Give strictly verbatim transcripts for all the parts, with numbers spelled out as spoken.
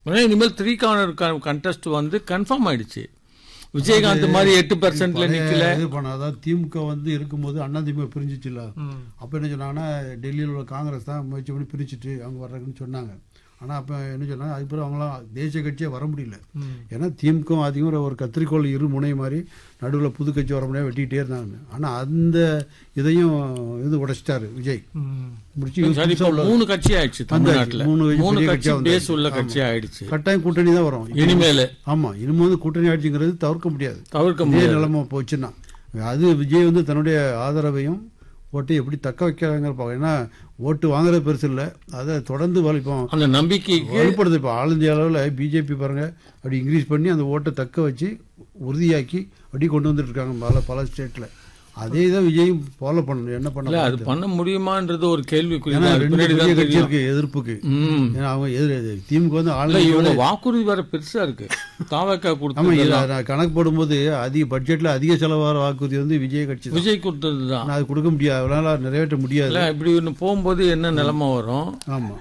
இனிமேல் three corner contest வந்து confirm ஆயிடுச்சு. விஜயகாந்த் மாதிரி எட்டு பர்சன்ட்ல நிக்கல. இது பண்ணாதான் திமுக வந்து இருக்கும்போது அண்ணா திமுக பிரிஞ்சிச்சுல, அப்ப என்ன சொன்னாங்கன்னா டெல்லியில் உள்ள காங்கிரஸ் தான் முயற்சி பண்ணி பிரிச்சுட்டு அவங்க வர்றாங்கன்னு சொன்னாங்க. ஆனால் அப்போ என்ன சொன்னாங்க, அதுக்கப்புறம் அவங்களாம் தேசிய கட்சியே வர முடியல. ஏன்னா திமுக அதிகம் ஒரு கத்திரிக்கோள் இரு முனை மாதிரி நடுவில் புது கட்சி வர முடியாது வெட்டிக்கிட்டே இருந்தாங்க. ஆனால் அந்த இதையும் இது உடைச்சிட்டாரு விஜய். முடிச்சு மூணு கட்சி ஆயிடுச்சு தமிழ்நாட்டில். மூணு கட்சி பேஸ் உள்ள கட்சி ஆயிடுச்சு. கட்டாயம் கூட்டணி தான் வரும் இனிமேல். ஆமா, இனிமே வந்து கூட்டணி ஆட்சிங்கிறது தவிர்க்க முடியாது. தவிர்க்க முடியாது நிலைமை போச்சுன்னா அது விஜய் வந்து தன்னுடைய ஆதரவையும் ஓட்டு எப்படி தக்க வைக்கிறாங்க பார்க்க. ஏன்னா ஓட்டு வாங்குறது பெருசு இல்லை, அதை தொடர்ந்து வலிப்போம் அந்த நம்பிக்கை வலுப்படுது. இப்போ ஆல் இந்தியா அளவில் பிஜேபி பாருங்க அப்படி இன்க்ரீஸ் பண்ணி அந்த ஓட்டை தக்க வச்சு உறுதியாக்கி அப்படி கொண்டு வந்துட்டு இருக்காங்க பல பல ஸ்டேட்ல. அதே தான் விஜயும் ஃபாலோ பண்ணணும். என்ன பண்ணல அது பண்ண முடியுமான்றது ஒரு கேள்விக்குறி. கட்சி இருக்கு எதிர்ப்புக்கு. அவங்க எதிர் திமுக வந்து ஆளுநர் வாக்குறுதி வேற பெருசா இருக்கு. தாவக்கா கொடுத்து கணக்கு போடும்போது அதிக பட்ஜெட்ல அதிக செலவான வாக்குறுதி வந்து விஜய் கட்சி விஜய் கொடுத்ததுதான். அது கொடுக்க முடியாது, அவனால நிறைவேற்ற முடியாது. இப்படி ஒன்று போகும்போது என்ன நிலைமை வரும்? ஆமா,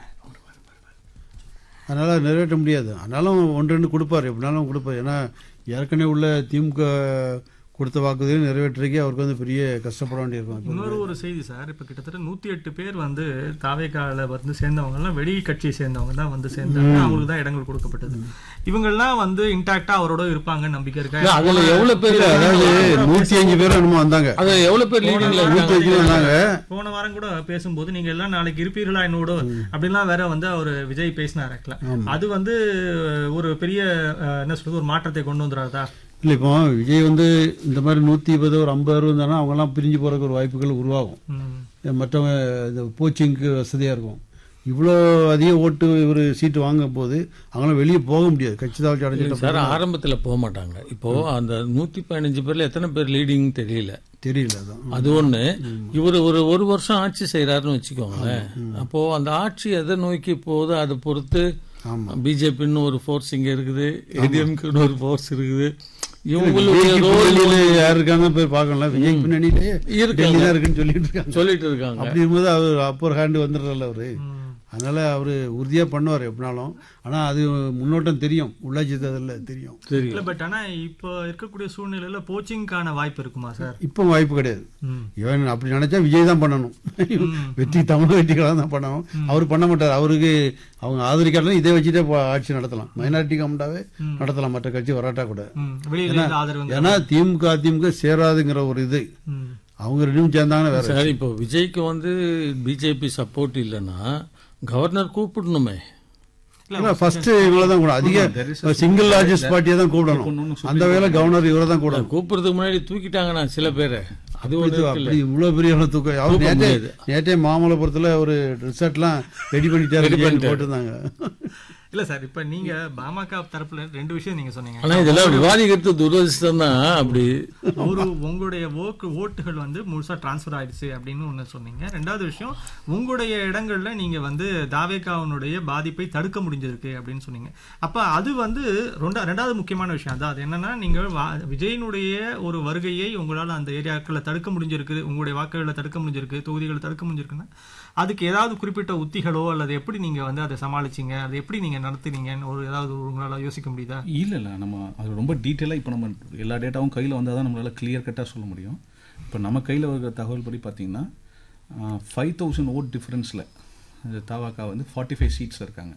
அதனால நிறைவேற்ற முடியாது. அதனால ஒன்று ரெண்டு கொடுப்பாரு, எப்படினாலும் கொடுப்பாரு. ஏன்னா ஏற்கனவே உள்ள திமுக கொடுத்த வாக்குறுதியை நிறைவேற்றுறதுக்கே அவருக்கு வந்து பெரிய கஷ்டப்பட வேண்டியிருக்கும். இன்னொரு ஒரு செய்தி சார், இப்போ கிட்டத்தட்ட நூற்றி எட்டு பேர் வந்து தாவேக்கால வந்து சேர்ந்தவங்கலாம் வெளி கட்சியை சேர்ந்தவங்க தான் வந்து சேர்ந்தாங்க. அவங்களுக்கு தான் இடங்கள் கொடுக்கப்பட்டது. இவங்கெல்லாம் வந்து இன்டாக்டா அவரோட இருப்பாங்க நம்பிக்கை இருக்கா? அதுல எவ்வளவு பேர், அதாவது நூத்தி அஞ்சு பேர் என்னமோ வந்தாங்க. அது எவ்வளவு பேர் லீடிங்ல நூத்தி அஞ்சு வந்தாங்க. போன வாரம் கூட பேசும்போது நீங்க எல்லாம் நாளைக்கு இருப்பீர்களா என்னோட அப்படின்லாம் வேற வந்து அவர் விஜய் பேசினார். அது வந்து ஒரு பெரிய என்ன சொல்றது, ஒரு மாற்றத்தை கொண்டு வந்துறாதா? இல்லை, இப்போ விஜய் வந்து இந்த மாதிரி நூற்றி இருபது ஒரு ஐம்பது அறுபது இருந்தாலும் அவங்கெல்லாம் பிரிஞ்சு போகிறதுக்கு ஒரு வாய்ப்புகள் உருவாகும். மற்றவங்க இந்த கோச்சிங்க்கு வசதியாக இருக்கும். இவ்வளோ அதிக ஓட்டு ஒரு சீட்டு வாங்கும் போது அவங்களாம் வெளியே போக முடியாது. கட்சி தான் அடைஞ்சிட்டு சார் ஆரம்பத்தில் போக மாட்டாங்க. இப்போ அந்த நூற்றி பதினஞ்சு பேர்ல எத்தனை பேர் லீடிங் தெரியல தெரியல அதான் அது ஒன்று. இவர் ஒரு ஒரு வருஷம் ஆட்சி செய்கிறாருன்னு வச்சுக்கோங்களேன். அப்போ அந்த ஆட்சி எதை நோக்கி போகுது அதை பொறுத்து பிஜேபின்னு ஒரு ஃபோர்ஸ் இங்கே இருக்குது, ஏடிஎம்குன்னு ஒரு ஃபோர்ஸ் இருக்குது. இவங்களுடைய யார் இருக்காங்க போய் பார்க்கலாம். விஜய் பின்னணியிலே இருக்குன்னு சொல்லிட்டு இருக்காங்க சொல்லிட்டு இருக்காங்க அப்படி இருக்கும்போது அவர் அப்பர் ஹேண்டு வந்துடுறல அவரு. அதனால அவரு உறுதியா பண்ணுவார் எப்படினாலும். ஆனா அது முன்னோட்டம் தெரியும், உள்ளாட்சி தேர்தலில் தெரியும் தெரியும். பட் ஆனா இப்போ இருக்கக்கூடிய சூழ்நிலையில போச்சிங்கான வாய்ப்பு இருக்குமா சார்? இப்போ வாய்ப்பு கிடையாது. இவன் அப்படி நினைச்சா விஜய் தான் பண்ணணும். வெற்றி தமிழ் வெற்றிகளாக தான் பண்ணணும். அவர் பண்ண மாட்டார். அவருக்கு அவங்க ஆதரிக்காலும் இதை வச்சுட்டே ஆட்சி நடத்தலாம். மைனாரிட்டி கவர்மெண்டாவே நடத்தலாம், மற்ற கட்சி வராட்டா கூட. ஏன்னா திமுக அதிமுக சேராதுங்கிற ஒரு இது அவங்க ரெண்டும் சேர்ந்தாங்கன்னா வேற. சார் இப்போ விஜய்க்கு வந்து பிஜேபி சப்போர்ட் இல்லைன்னா கவர்னர் கூப்பிடணுமே. ஃபர்ஸ்ட் இவங்கள தான் கூட அதிக சிங்கிள் லார்ஜஸ்ட் பார்ட்டியை தான் கூப்பிடணும். அந்த வேலை கவர்னர் இவரை தான் கூப்பிடணும். கூப்பிடுறதுக்கு முன்னாடி தூக்கிட்டாங்கன்னா சில பேரை. அது அப்படி இவ்வளவு பெரிய தூக்கம். அவர் நேற்றே மாமல்லபுரத்துல ஒரு ரிசார்ட்லாம் ரெடி பண்ணிட்டாரு போட்டுருந்தாங்க. இல்ல சார், இப்ப நீங்க பாமக தரப்புல ரெண்டு விஷயம் நீங்க சொன்னீங்க. ஆனா இதெல்லாம் விவாதிக்கிறது துரதிர்ஷ்டம் தான். அப்படி ஒரு உங்களுடைய ஓட்டு ஓட்டுகள் வந்து முழுசா டிரான்ஸ்பர் ஆயிடுச்சு அப்படின்னு ஒண்ணு சொன்னீங்க. ரெண்டாவது விஷயம், உங்களுடைய இடங்கள்ல நீங்க வந்து தாவேகாவுடைய பாதிப்பை தடுக்க முடிஞ்சிருக்கு அப்படின்னு சொன்னீங்க. அப்ப அது வந்து ரெண்டாவது முக்கியமான விஷயம் அதான். அது என்னன்னா, நீங்க விஜயனுடைய ஒரு வருகையை உங்களால அந்த ஏரியாக்களை தடுக்க முடிஞ்சிருக்கு, உங்களுடைய வாக்குகளை தடுக்க முடிஞ்சிருக்கு, தொகுதிகளை தடுக்க முடிஞ்சிருக்குன்னா அதுக்கு ஏதாவது குறிப்பிட்ட உத்திகளோ அல்லது எப்படி நீங்க வந்து அதை சமாளிச்சீங்க, அதை எப்படி நீங்க நடத்துனீங்கன்னு ஒரு ஏதாவது உங்களால் யோசிக்க முடியுதா? இல்லை இல்லை நம்ம அது ரொம்ப டீட்டெயிலாக இப்போ நம்ம எல்லா டேட்டாவும் கையில் வந்தால் தான் நம்மளால் கிளியர் கட்டாக சொல்ல முடியும். இப்போ நம்ம கையில் இருக்கிற தகவல் படி பார்த்தீங்கன்னா ஃபைவ் தௌசண்ட் ஓட் டிஃப்ரென்ஸில் தாவாக்கா வந்து ஃபார்ட்டி ஃபைவ் சீட்ஸில் இருக்காங்க.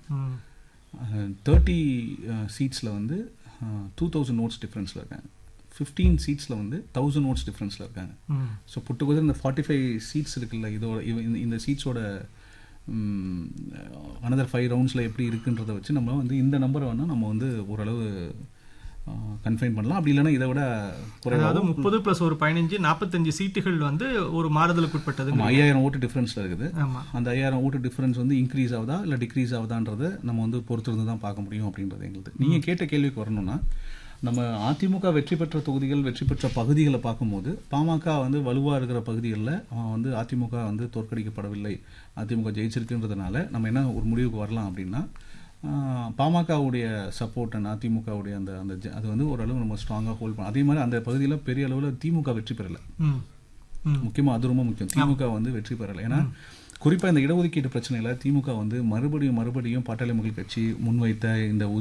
தேர்ட்டி சீட்ஸில் வந்து டூ தௌசண்ட் ஓட்ஸ் டிஃப்ரென்ஸில் இருக்காங்க. ஃபிஃப்டீன் சீட்ஸில் வந்து தௌசண்ட் ஓட்ஸ் டிஃப்ரென்ஸில் இருக்காங்க. ஸோ புட்டுக்குது இந்த ஃபார்ட்டி ஃபைவ் சீட்ஸ் இருக்குல்ல, இதோட இந்த சீட்ஸோட அனதர் ஃபைவ் ரவுண்ட்ஸில் எப்படி இருக்குன்றதை வச்சு நம்ம வந்து இந்த நம்பரை வேணால் நம்ம வந்து ஓரளவு கன்ஃபைன் பண்ணலாம். அப்படி இல்லைன்னா இதை விட குறைவாக முப்பது ப்ளஸ் ஒரு பதினஞ்சு நாற்பத்தஞ்சு சீட்டுகள் வந்து ஒரு மாறுதலுக்கு உட்பட்டது. ஐயாயிரம் ஓட்டு டிஃப்ரென்ஸில் இருக்குது. அந்த ஐயாயிரம் ஓட்டு டிஃப்ரென்ஸ் வந்து இன்க்ரீஸ் ஆகுதா இல்லை டிக்ரீஸ் ஆகுதான்றதை நம்ம வந்து பொறுத்திருந்து தான் பார்க்க முடியும் அப்படின்றது எங்களுக்கு. நீங்கள் கேட்ட கேள்விக்கு வரணும்னா, நம்ம அதிமுக வெற்றி பெற்ற தொகுதிகள் வெற்றி பெற்ற பகுதிகளை பார்க்கும்போது பாமக வந்து வலுவாக இருக்கிற பகுதிகளில் வந்து அதிமுக வந்து தோற்கடிக்கப்படவில்லை, அதிமுக ஜெயிச்சிருக்குன்றதுனால நம்ம என்ன ஒரு முடிவுக்கு வரலாம் அப்படின்னா, பாமகவுடைய சப்போர்ட் அண்ட் அதிமுகவுடைய அந்த அந்த அது வந்து ஓரளவு நம்ம ஸ்ட்ராங்காக ஹோல்ட் பண்ணலாம். அதே மாதிரி அந்த பகுதியில் பெரிய அளவில் திமுக வெற்றி பெறலை. முக்கியமாக அது ரொம்ப முக்கியம். திமுக வந்து வெற்றி பெறலை. ஏன்னா குறிப்பா இந்த இடஒதுக்கீடு பிரச்சனையில திமுக வந்து மறுபடியும் மறுபடியும் பாட்டாளி மக்கள் கட்சி முன்வைத்த இந்த